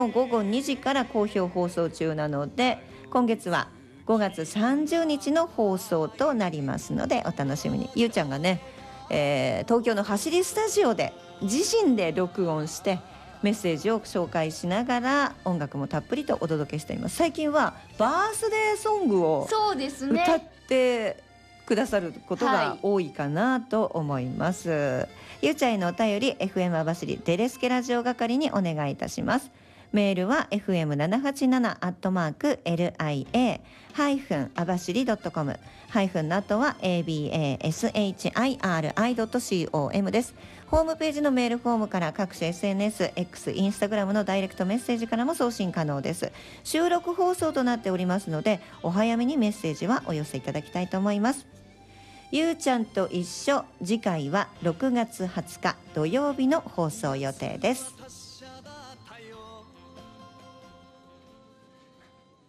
午後2時から好評放送中なので、今月は5月30日の放送となりますのでお楽しみに。ゆうちゃんがね、東京の走りスタジオで自身で録音してメッセージを紹介しながら音楽もたっぷりとお届けしています。最近はバースデーソングをそうですね、 歌ってくださることが多いかなと思います、ゆうちゃんへのお便り FM 網走デレスケラジオ係にお願いいたします。メールは fm787@lia-abashiri.com ハイフンの後は abashiri.com です。ホームページのメールフォームから各種 SNS、X、インスタグラムのダイレクトメッセージからも送信可能です。収録放送となっておりますので、お早めにメッセージはお寄せいただきたいと思います。ゆうちゃんと一緒、次回は6月20日土曜日の放送予定です。